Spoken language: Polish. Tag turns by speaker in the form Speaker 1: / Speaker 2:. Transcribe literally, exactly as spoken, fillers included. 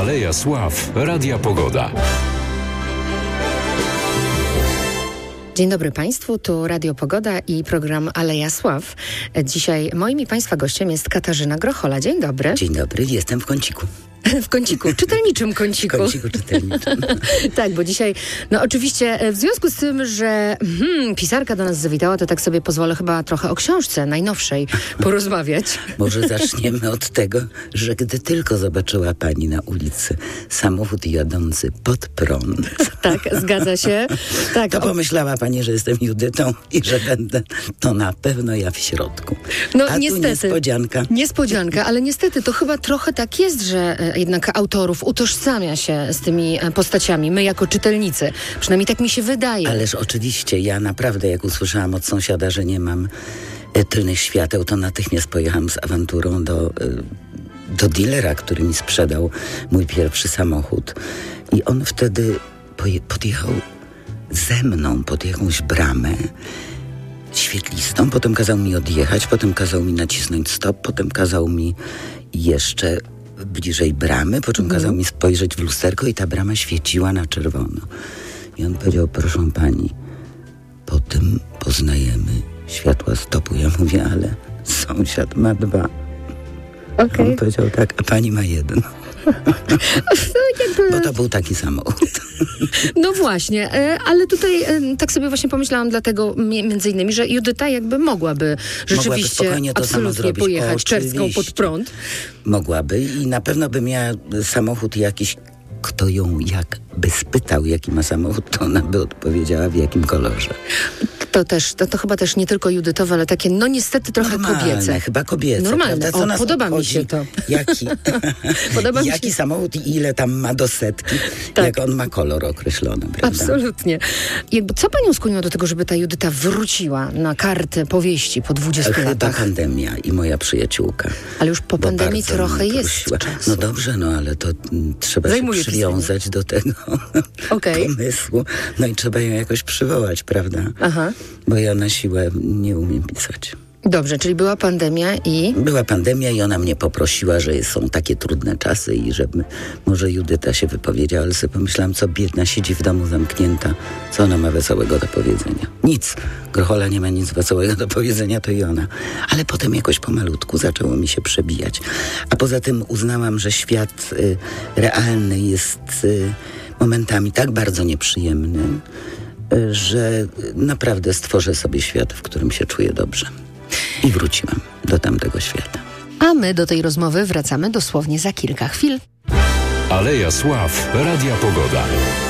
Speaker 1: Aleja Sław, Radia Pogoda.
Speaker 2: Dzień dobry Państwu, tu Radio Pogoda i program Aleja Sław. Dzisiaj moim i Państwa gościem jest Katarzyna Grochola. Dzień dobry.
Speaker 3: Dzień dobry, jestem w kąciku.
Speaker 2: W kąciku, czytelniczym kąciku.
Speaker 3: W kąciku czytelniczym.
Speaker 2: Tak, bo dzisiaj, no oczywiście w związku z tym, że hmm, pisarka do nas zawitała, to tak sobie pozwolę chyba trochę o książce najnowszej porozmawiać.
Speaker 3: Może zaczniemy od tego, że gdy tylko zobaczyła pani na ulicy samochód jadący pod prąd.
Speaker 2: Tak, zgadza się. Tak,
Speaker 3: to
Speaker 2: o...
Speaker 3: pomyślała pani, że jestem Judytą i że będę to na pewno ja w środku.
Speaker 2: No
Speaker 3: A
Speaker 2: niestety.
Speaker 3: tu niespodzianka.
Speaker 2: Niespodzianka, ale niestety to chyba trochę tak jest, że jednak autorów utożsamia się z tymi postaciami, my jako czytelnicy. Przynajmniej tak mi się wydaje.
Speaker 3: Ależ oczywiście, ja naprawdę jak usłyszałam od sąsiada, że nie mam e, tylnych świateł, to natychmiast pojechałam z awanturą do, e, do dealera, który mi sprzedał mój pierwszy samochód. I on wtedy poje, podjechał ze mną pod jakąś bramę świetlistą, potem kazał mi odjechać, potem kazał mi nacisnąć stop, potem kazał mi jeszcze bliżej bramy, po czym kazał mi spojrzeć w lusterko i ta brama świeciła na czerwono. I on powiedział, proszę pani, po tym poznajemy światła stopu. Ja mówię, ale sąsiad ma dwa.
Speaker 2: Okay.
Speaker 3: On powiedział tak, a pani ma jeden. Bo to był taki samochód.
Speaker 2: No właśnie, ale tutaj tak sobie właśnie pomyślałam dlatego między innymi, że Judyta jakby mogłaby rzeczywiście
Speaker 3: mogłaby to
Speaker 2: absolutnie pojechać czerwką pod prąd.
Speaker 3: Mogłaby i na pewno by miała samochód jakiś, kto ją jakby spytał, jaki ma samochód, to ona by odpowiedziała, w jakim kolorze.
Speaker 2: To też, to, to chyba też nie tylko judytowe, ale takie, no niestety trochę
Speaker 3: Normalne,
Speaker 2: kobiece.
Speaker 3: chyba kobiece.
Speaker 2: Normalne,
Speaker 3: Co
Speaker 2: o,
Speaker 3: nas
Speaker 2: podoba
Speaker 3: obchodzi,
Speaker 2: mi się to.
Speaker 3: Jaki,
Speaker 2: podoba mi
Speaker 3: jaki
Speaker 2: się...
Speaker 3: samochód i ile tam ma do setki,
Speaker 2: tak.
Speaker 3: Jak on ma kolor określony, prawda?
Speaker 2: Absolutnie. Jakby co panią skłoniło do tego, żeby ta Judyta wróciła na kartę powieści po dwudziestu
Speaker 3: Chyba
Speaker 2: latach?
Speaker 3: pandemia i moja przyjaciółka.
Speaker 2: Ale już po pandemii trochę jest czasu.
Speaker 3: No dobrze, no ale to m, trzeba
Speaker 2: Zajmuje
Speaker 3: się przywiązać do tego
Speaker 2: okay.
Speaker 3: pomysłu. No i trzeba ją jakoś przywołać, prawda?
Speaker 2: Aha.
Speaker 3: Bo ja na siłę nie umiem pisać.
Speaker 2: Dobrze, czyli była pandemia i...
Speaker 3: Była pandemia i ona mnie poprosiła, że są takie trudne czasy i żeby może Judyta się wypowiedziała, ale sobie pomyślałam, co biedna siedzi w domu zamknięta, co ona ma wesołego do powiedzenia. Nic. Grochola nie ma nic wesołego do powiedzenia, to i ona. Ale potem jakoś pomalutku zaczęło mi się przebijać. A poza tym uznałam, że świat y, realny jest y, momentami tak bardzo nieprzyjemny, y, że naprawdę stworzę sobie świat, w którym się czuję dobrze. I wróciłam do tamtego świata.
Speaker 2: A my do tej rozmowy wracamy dosłownie za kilka chwil.
Speaker 1: Aleja Sław, Radia Pogoda.